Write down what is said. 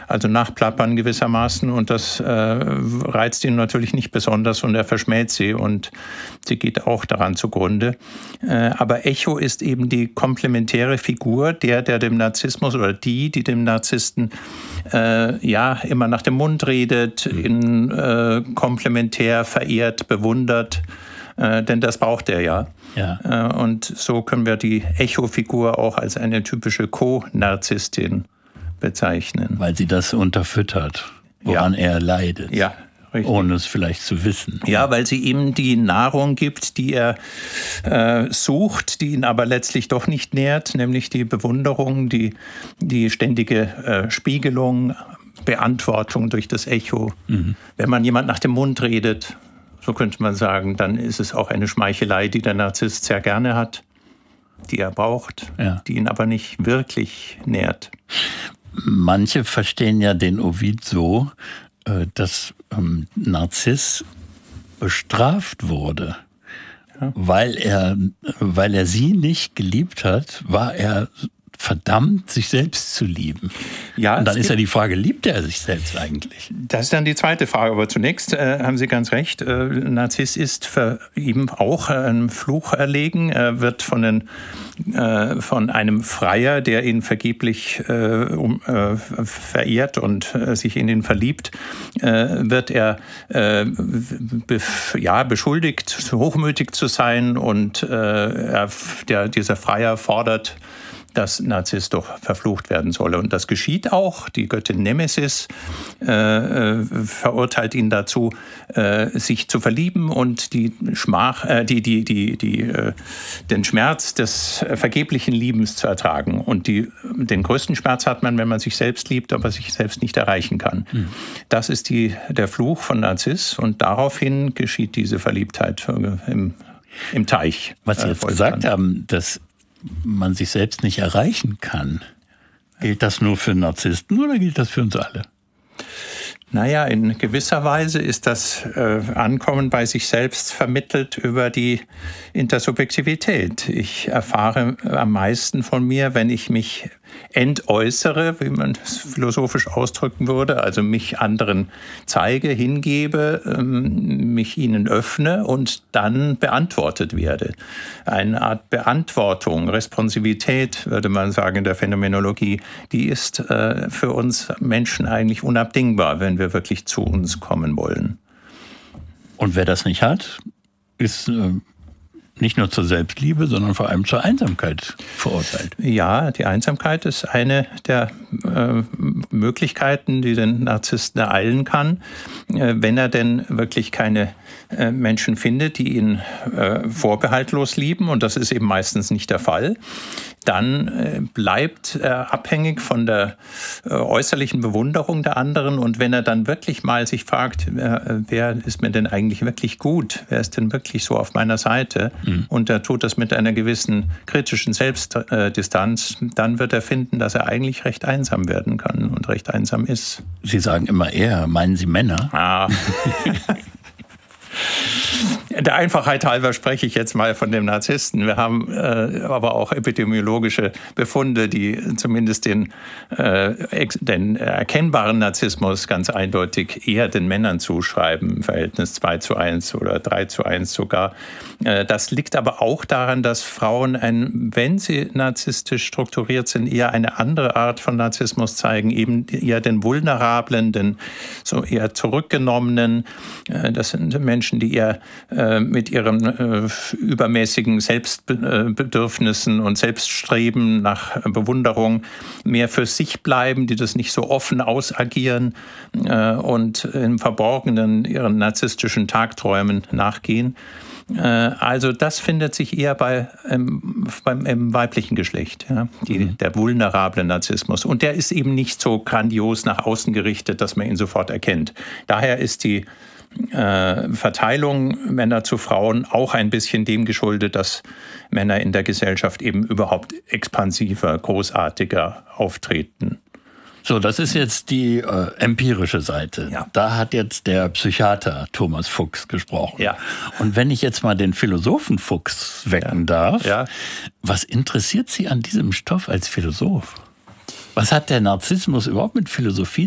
also nachplappern gewissermaßen. Und das reizt ihn natürlich nicht besonders und er verschmäht sie und sie geht auch daran zugrunde. Aber Echo ist eben die komplementäre Figur, der dem Narzissmus oder die dem Narzissten immer nach dem Mund redet, ihn komplementär verehrt, bewundert. Denn das braucht er ja. Und so können wir die Echo-Figur auch als eine typische Co-Narzisstin bezeichnen. Weil sie das unterfüttert, woran er leidet. Ja, richtig. Ohne es vielleicht zu wissen. Ja, weil sie ihm die Nahrung gibt, die er sucht, die ihn aber letztlich doch nicht nährt, nämlich die Bewunderung, die ständige Spiegelung, Beantwortung durch das Echo. Wenn man jemand nach dem Mund redet, so könnte man sagen, dann ist es auch eine Schmeichelei, die der Narzisst sehr gerne hat, die er braucht, die ihn aber nicht wirklich nährt. Manche verstehen ja den Ovid so, dass Narziss bestraft wurde. Weil er sie nicht geliebt hat, war er verdammt, sich selbst zu lieben. Ja, und dann ist ja die Frage, liebt er sich selbst eigentlich? Das ist dann die zweite Frage. Aber zunächst haben Sie ganz recht, Narziss ist für ihn auch ein Fluch erlegen. Er wird von einem Freier, der ihn vergeblich verehrt und sich in ihn verliebt, wird er beschuldigt, hochmütig zu sein. Und dieser Freier fordert, dass Narziss doch verflucht werden solle. Und das geschieht auch. Die Göttin Nemesis verurteilt ihn dazu, sich zu verlieben und den Schmerz des vergeblichen Liebens zu ertragen. Und den größten Schmerz hat man, wenn man sich selbst liebt, aber sich selbst nicht erreichen kann. Das ist der Fluch von Narziss. Und daraufhin geschieht diese Verliebtheit im Teich. Was Sie jetzt gesagt haben, dass man sich selbst nicht erreichen kann. Gilt das nur für Narzissten oder gilt das für uns alle? Naja, in gewisser Weise ist das Ankommen bei sich selbst vermittelt über die Intersubjektivität. Ich erfahre am meisten von mir, wenn ich mich entäußere, wie man es philosophisch ausdrücken würde, also mich anderen zeige, hingebe, mich ihnen öffne und dann beantwortet werde. Eine Art Beantwortung, Responsivität, würde man sagen in der Phänomenologie, die ist für uns Menschen eigentlich unabdingbar, wenn wir wirklich zu uns kommen wollen. Und wer das nicht hat, ist nicht nur zur Selbstliebe, sondern vor allem zur Einsamkeit verurteilt. Ja, die Einsamkeit ist eine der Möglichkeiten, die den Narzissten ereilen kann, wenn er denn wirklich keine Menschen findet, die ihn vorbehaltlos lieben, und das ist eben meistens nicht der Fall. Dann bleibt er abhängig von der äußerlichen Bewunderung der anderen. Und wenn er dann wirklich mal sich fragt, wer ist mir denn eigentlich wirklich gut? Wer ist denn wirklich so auf meiner Seite? Und er tut das mit einer gewissen kritischen Selbstdistanz, dann wird er finden, dass er eigentlich recht einsam werden kann und recht einsam ist. Sie sagen immer er, meinen Sie Männer? Ah. Der Einfachheit halber spreche ich jetzt mal von dem Narzissten. Wir haben aber auch epidemiologische Befunde, die zumindest den erkennbaren Narzissmus ganz eindeutig eher den Männern zuschreiben, im Verhältnis 2:1 oder 3:1 sogar. Das liegt aber auch daran, dass Frauen, wenn sie narzisstisch strukturiert sind, eher eine andere Art von Narzissmus zeigen, eben eher den vulnerablen, den so eher zurückgenommenen. Das sind Menschen, die eher mit ihren übermäßigen Selbstbedürfnissen und Selbststreben nach Bewunderung mehr für sich bleiben, die das nicht so offen ausagieren und im Verborgenen ihren narzisstischen Tagträumen nachgehen. Also das findet sich eher im weiblichen Geschlecht, ja, der vulnerable Narzissmus. Und der ist eben nicht so grandios nach außen gerichtet, dass man ihn sofort erkennt. Daher ist die Verteilung Männer zu Frauen auch ein bisschen dem geschuldet, dass Männer in der Gesellschaft eben überhaupt expansiver, großartiger auftreten. So, das ist jetzt die empirische Seite. Ja. Da hat jetzt der Psychiater Thomas Fuchs gesprochen. Ja. Und wenn ich jetzt mal den Philosophen Fuchs wecken darf, was interessiert Sie an diesem Stoff als Philosoph? Was hat der Narzissmus überhaupt mit Philosophie